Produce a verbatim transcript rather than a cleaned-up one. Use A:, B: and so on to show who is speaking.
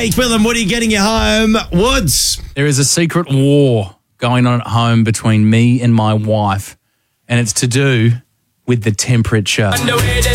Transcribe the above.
A: Jake, Bill and Woody getting you home. Woods.
B: There is a secret war going on at home between me and my wife, and it's to do with the temperature.
C: On the way to